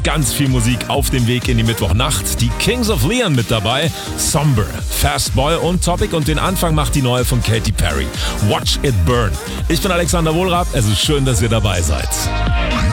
ganz viel Musik auf dem Weg in die Mittwochnacht. Die Kings of Leon mit dabei, Somber, Fastboy und Topic. Und den Anfang macht die neue von Katy Perry, Watch It Burn. Ich bin Alexander Wohlrath, es ist schön, dass ihr dabei seid.